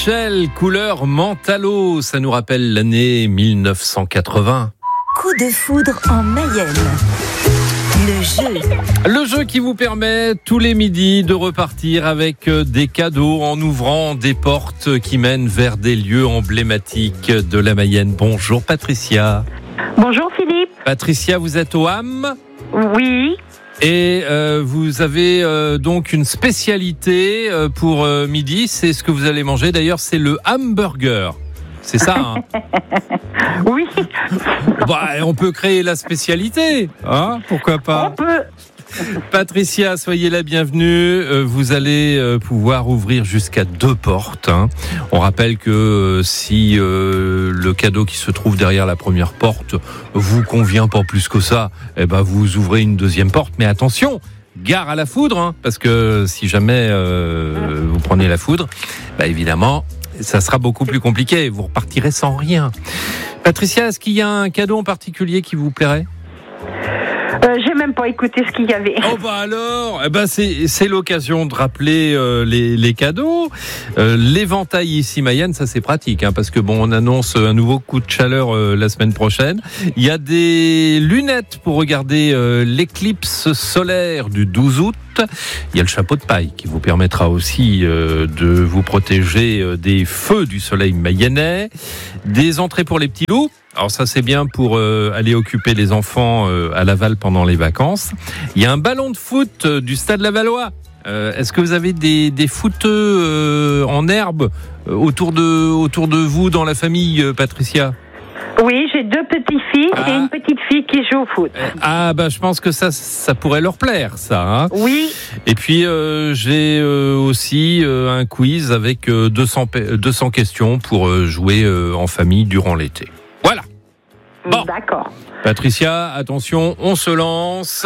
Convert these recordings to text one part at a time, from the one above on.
Shell, couleur Mentalo, ça nous rappelle l'année 1980. Coup de foudre en Mayenne. Le jeu qui vous permet tous les midis de repartir avec des cadeaux en ouvrant des portes qui mènent vers des lieux emblématiques de la Mayenne. Bonjour Patricia. Bonjour Philippe. Patricia, vous êtes au Ham ? Oui. Et vous avez donc une spécialité pour midi, c'est ce que vous allez manger. D'ailleurs, c'est le hamburger. C'est ça, hein? Oui. Bah, on peut créer la spécialité, hein? Pourquoi pas? On peut. Patricia, soyez la bienvenue. Vous allez pouvoir ouvrir jusqu'à 2 portes. Hein. On rappelle que si le cadeau qui se trouve derrière la première porte vous convient pas plus que ça, eh ben vous ouvrez une deuxième porte. Mais attention, gare à la foudre, hein, parce que si jamais vous prenez la foudre, bah évidemment, ça sera beaucoup plus compliqué. Vous repartirez sans rien. Patricia, est-ce qu'il y a un cadeau en particulier qui vous plairait ? J'ai même pas écouté ce qu'il y avait. Oh bah alors, c'est l'occasion de rappeler les cadeaux. L'éventail ici Mayenne, ça c'est pratique, hein, parce que bon, on annonce un nouveau coup de chaleur la semaine prochaine. Il y a des lunettes pour regarder l'éclipse solaire du 12 août. Il y a le chapeau de paille qui vous permettra aussi de vous protéger des feux du soleil mayennais. Des entrées pour les petits loups. Alors ça c'est bien pour aller occuper les enfants à Laval pendant les vacances. Il y a un ballon de foot du Stade Lavallois. Est-ce que vous avez des footeux en herbe autour de vous dans la famille, Patricia ? Oui, j'ai 2 petits-fils et une petite fille qui joue au foot. Je pense que ça pourrait leur plaire, ça. Hein. Oui. Et puis j'ai aussi un quiz avec 200 questions pour jouer en famille durant l'été. Voilà. Bon. D'accord. Patricia, attention, on se lance.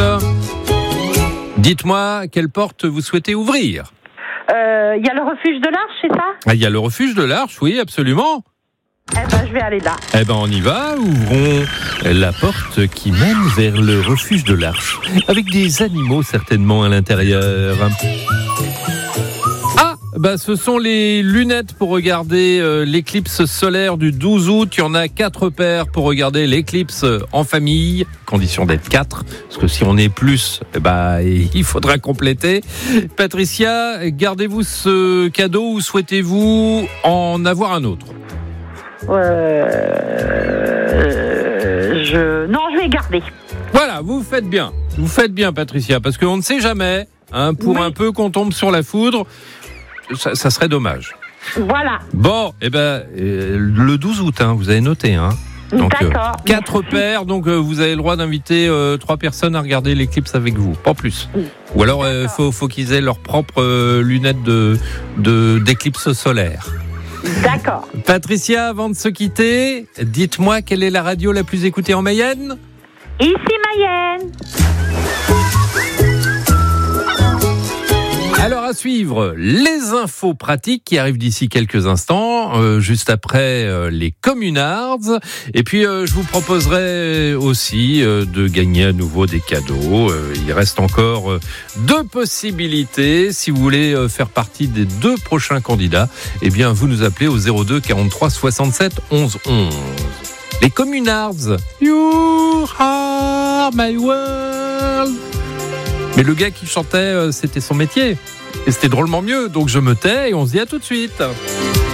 Dites-moi quelle porte vous souhaitez ouvrir. Il y a le refuge de l'Arche, c'est ça ? Il y a le refuge de l'Arche, oui, absolument. Je vais aller là. On y va. Ouvrons la porte qui mène vers le refuge de l'Arche, avec des animaux certainement à l'intérieur. Ce sont les lunettes pour regarder l'éclipse solaire du 12 août. Il y en a 4 paires pour regarder l'éclipse en famille. Condition d'être 4, parce que si on est plus, il faudra compléter. Patricia, gardez-vous ce cadeau ou souhaitez-vous en avoir un autre ? Je vais garder. Voilà, vous faites bien. Vous faites bien, Patricia, parce qu'on ne sait jamais. Hein, pour un peu qu'on tombe sur la foudre, ça serait dommage. Voilà. Bon, le 12 août, hein, vous avez noté. Hein. Donc, d'accord. 4 paires, donc vous avez le droit d'inviter 3 personnes à regarder l'éclipse avec vous, pas plus. Ou alors, faut qu'ils aient leurs propres lunettes d'éclipse solaire. D'accord. Patricia, avant de se quitter, dites-moi quelle est la radio la plus écoutée en Mayenne ? Ici Mayenne. Alors à suivre, les infos pratiques qui arrivent d'ici quelques instants, juste après les communards. Et puis je vous proposerai aussi de gagner à nouveau des cadeaux. Il reste encore 2 possibilités. Si vous voulez faire partie des 2 prochains candidats, vous nous appelez au 02 43 67 11 11. Les communards, You are my world. Mais le gars qui chantait, c'était son métier. Et c'était drôlement mieux. Donc je me tais et on se dit à tout de suite.